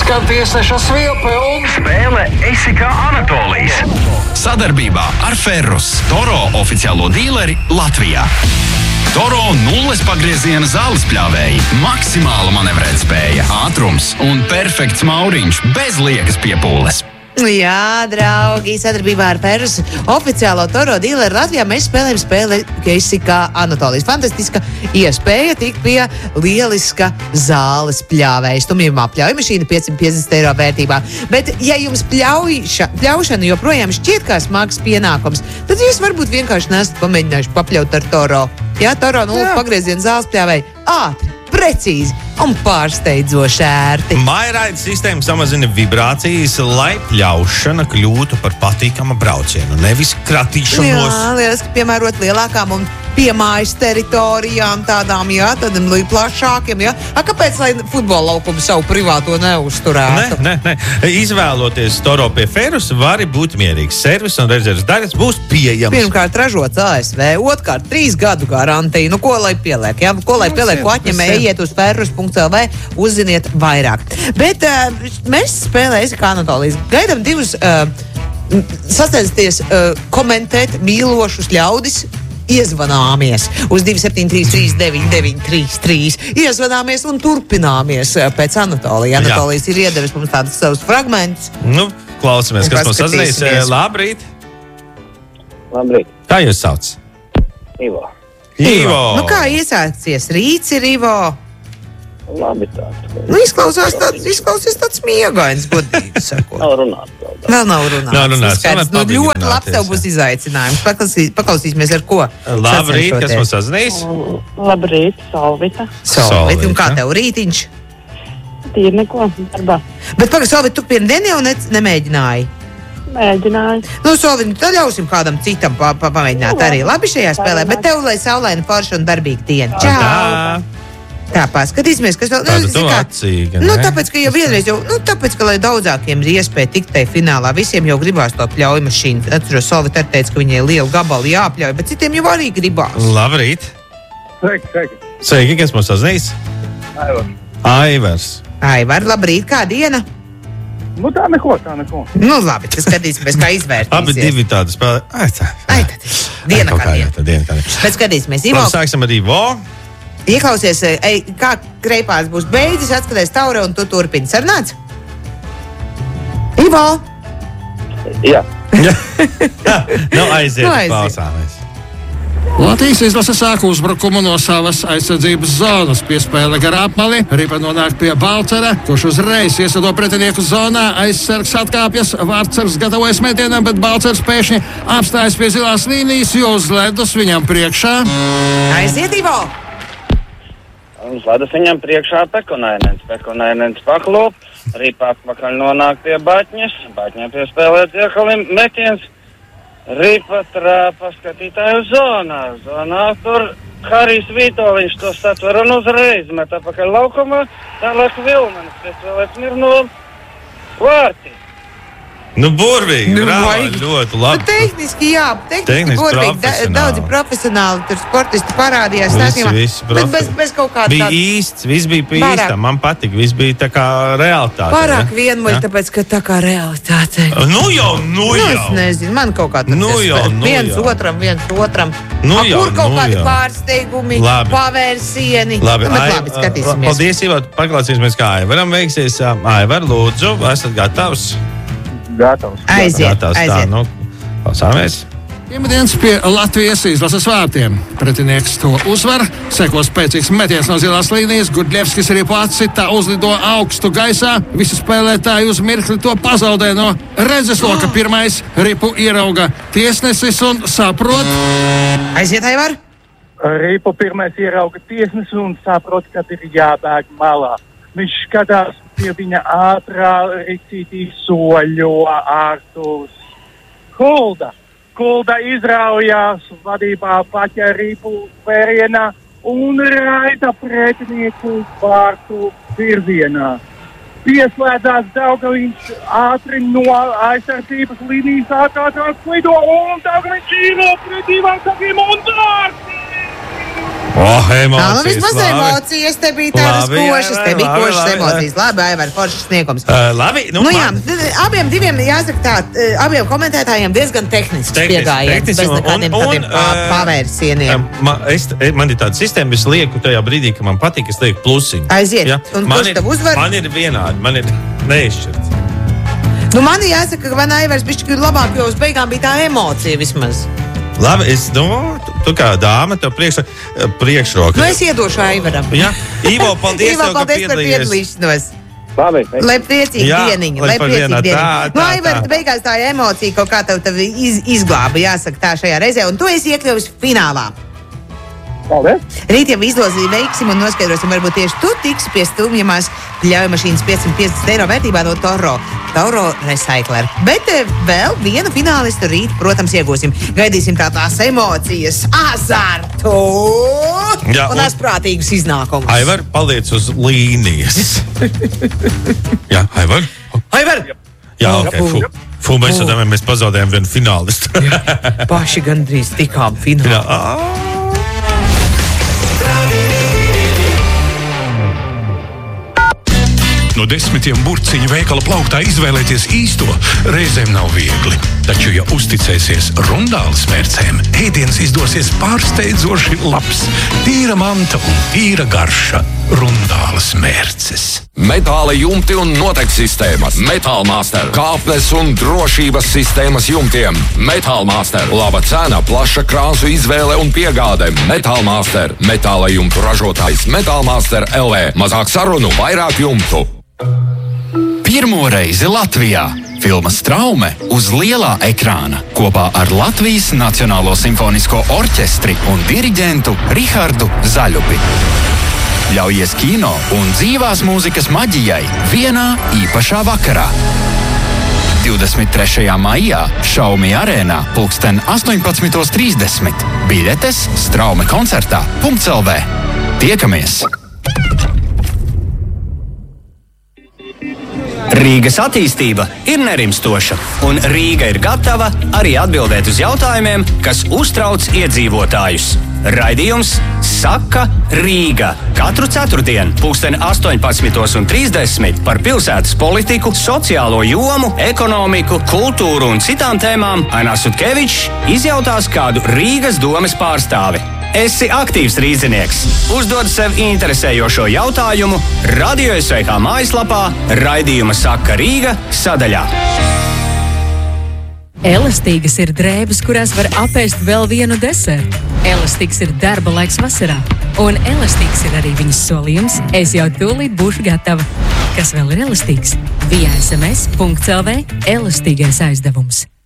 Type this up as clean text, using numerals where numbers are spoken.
Skan tiesneša svilpe un spēle Esi kā Anatolijas. Sadarbībā ar Ferrus, Toro oficiālo dīleri Latvijā. Toro nulles pagrieziena zāles pļāvēji, maksimāla manevrētspēja, ātrums un perfekts mauriņš bez liekas piepūles. Jā, draugi, sadarbībā ar Ferrus oficiālo Toro dīleri Latvijā mēs spēlējam spēli Esi kā Anatolijas. Fantastiska iespēja tikt pie lieliska zāles pļāvēja. Stumjumā pļaujmašīna 550 eiro vērtībā. Bet, ja jums pļaušana joprojām šķiet kā smags pienākums, tad jūs varbūt vienkārši nesat pamēģinājuši papļaut ar Toro. Jā, Toro nulles pagrieziena zāles pļāvēja ātri, precīzi un pārsteidzoši ērti. Mairaidas sistēma samazina vibrācijas, lai pļaušana kļūtu par patīkamu braucienu, nevis kratīšanos. Jā, lieliski piemērot lielākām un piemājas teritorijām, tādām, jā, tādiem plašākiem, jā. Kāpēc, lai futbola laukumu savu privāto neuzturētu? Nē. Izvēloties Toro pie Ferrus, vari būt mierīgs. Servis un rezerves daļas būs pieejamas. Pirmkārt, ražots ASV, otrkārt, 3 gadu garantija. Nu, ko lai pieliek, jā? Ko lai pieliek, ko atņem, ejiet uz ferrus.lv, uzziniet vairāk. Bet mēs spēlē Esi kā Anatolijas. Gaidam divus sastāsties komentēt mīlošus ļaudis. Iezvanāmies uz 273-3933. Iezvanāmies un turpināmies pēc Anatolija. Anatolijas ir iedevis mums tādus savus fragmentus. Nu, klausamies, kas mums sazvanīs. Labrīt. Labrīt. Kā jūs sauc? Ivo. Nu, kā iesācies? Rīts ir Ivo. Labi tāds. Nu, izklausās tāds miegains, godīgi sakot. Nav runāts. Vēl nav runāts. Skaidrs, nu, ļoti labs tev būs izaicinājums. Paklausīsimies ar ko. Labrīt, kas mums sazvanīs? Labrīt, Solvita. Solvita, un kā tev rītiņš? Tīri neko, darbā. Bet pagaid, Solvita, tu pirmdien jau nemēģināji? Mēģināju. Nu, Solvita, tad ļausim kādam citam pamēģināt arī labi šajā spēlē, bet tev, lai saulaina forša un darbīga diena. Čau! Tā, paskatīsimies, kas vēl... Tāda tu acīga, nu, tāpēc, ka jau vienreiz jau... Nu, tāpēc, ka, lai daudzākiem ir iespēja tikt tajā finālā, visiem jau gribās to pļaujmašīnu. Atceros, Solvita arī teica, ka viņai lielu gabalu jāpļauj, bet citiem jau arī gribās. Labrīt. Sveiki, kas mums sazvanīs? Aivars, labrīt, kā diena? Nu, tā neko. Nu, labi, tad skatīsimies, kā izvērtīsies. Abi divi tādi spēlē. Diena kā diena. Bet skatīsimies, Ivo. Sāksim ar Ivo. Ieklausies, kā kreipās būs beidzis, atskaties taure un tu turpini. Sarunāts? Ivo! Jā. Aiziet, klausāmies. Latvijas izlase sāk uzbrukumu no savas aizsardzības zonas. Piespēle gar apmali, Ripa nonāk pie Balcera, kurš uzreiz iesado pretinieku zonā. Aizsargs atkāpjas, Vārtsargs gatavojas metienam, bet Balcers pēkšņi apstājas pie zilās līnijas, jo uz ledus viņam priekšā. Aiziet, Ivo! Uz ledus viņam priekšā Pekonainens paklūp, Ripa atpakaļ nonāk pie Baķņas, Baķņā piespēlē Dziekalim metiens, Ripa trāpa skatītāju zonā tur Harijs Vitoļiņš to satver un uzreiz met atpakaļ laukumā, tālāk Vilmanis piespēlē Smirnovu vārtī. Nu, burvīgi, bravo, ļoti labi. Nu, tehniski, jā, tehniski burvīgi. Daudzi profesionāli tur sportisti parādījās. Bez kaut kāda bija īsts, viss bija pie īstā. Man patika, viss bija tā kā realitāte. Pārāk vienmuļ, tāpēc, ka tā kā realitāte. Nu jau. Es nezinu, man kaut kā viens otram. Kur kaut kādi pārsteigumi, pavērsieni. Labi, skatīsimies. Paldies, Ivo, paklausīsimies, kā Aivaram veiksies. Aivar, lūdzu, esat gatavs? Gatavs. Aiziet. Nu, klausāmies. Iemetiens pie Latvijas izlases vārtiem. Pretinieks to uzvar, sekos spēcīgs metiens no zilās līnijas, Gudļevskis arī pats tā uzlido augstu gaisā. Visi spēlētāji uz mirkli to pazaudē no redzesloka. Pirmais Ripu ierauga tiesnesis un saprot. Aiziet, Aivar! Ripu pirmais ierauga tiesnesis un saprot, ka ir jābēg malā. Viņš skatās pie viņa ātrā ricītī soļo Ārturs. Kulda izraujās vadībā paķa Ripu vērienā un raida pretinieku vārtu virzienā. Pieslēdzās Daugaviņš ātri no aizsardzības līnijas ātrāk lido un Daugaviņš īro pret divām sakiem un vārti! Emocijas. Vismaz emocijas te bija tādas košas, te bija košas emocijas. Labi, Aivar, foršas sniegums. Labi, abiem diviem jāsaka tā, abiem komentētājiem diezgan tehnisks piegājiens, bez nekādiem tādiem pavērsieniem. Man ir tāda sistēma, es lieku tajā brīdī, ka man patīk, es lieku plusiņu. Aiziet, un kurš tev uzvar? Man ir vienādi, man ir neizšķirts. Man jāsaka, ka man Aivars bišķi labāk, jo uz beigām bija tā emocija vismaz. Labi, es domāju, tu kā dāma, tev priekšroka. Es iedošu Aivaram. Jā, Ivo, paldies tev, ka par piedalīšanos. Labi. Lai priecīgi dieniņi, lai priecīgi dieniņi. Aivar, beigās tā emocija kaut kā tev izglāba, jāsaka tā šajā reizē, un tu esi iekļuvis finālā. Paldies. Rīt jau izlozīja veiksim un noskaidrosim, varbūt tieši tu tiksi pie stumjamās pļaujmašīnas 550 eiro vērtībā no Tauro Recycler. Bet vēl vienu finālistu rīt, protams, iegūsim. Gaidīsim tās emocijas, azartu un asprātīgus iznākumus. Aivar, paliec uz līnijas. Jā, Aivar? Jā, ok, mēs pazaudējām vienu finālistu. Paši gandrīz tikām finālā. No 10 burciņu veikala plauktā izvēlēties īsto reizēm nav viegli. Taču, ja uzticēsies Rundāles mērcēm, ēdiens izdosies pārsteidzoši labs. Tīra manta un tīra garša. Rundāles mērces. Metāla jumti un noteikti sistēmas. Metālmaster. Kāpnes un drošības sistēmas jumtiem. Metālmaster. Laba cena, plaša krāsu izvēle un piegāde. Metālmaster. Metāla jumtu ražotājs Metālmaster LV. Mazāk sarunu, vairāk jumtu. Pirmo reizi Latvijā filma Straume uz lielā ekrāna kopā ar Latvijas Nacionālo simfonisko orķestri un diriģentu Rihardu Zaļupi. Ļaujies kino un dzīvās mūzikas maģijai vienā īpašā vakarā. 23. maijā Šaumi arēnā 18:30. Biļetes Straume koncertā.lv. Tiekamies! Rīgas attīstība ir nerimstoša, un Rīga ir gatava arī atbildēt uz jautājumiem, kas uztrauc iedzīvotājus. Raidījums Saka Rīga. Katru ceturtdienu 18:30 par pilsētas politiku, sociālo jomu, ekonomiku, kultūru un citām tēmām Ainas Sutkevičs izjautās kādu Rīgas domes pārstāvi. Esi aktīvs rīdzinieks. Uzdod sev interesējošo jautājumu Radio SVH mājaslapā Raidījuma Saka Rīga sadaļā. Elastīgas ir drēbes, kurās var apēst vēl vienu desertu. Elastīgs ir darba laiks vasarā. Un elastīgs ir arī viņas solījums. Es jau tūlīt būšu gatava. Kas vēl ir elastīgs? via sms.lv elastīgais aizdevums.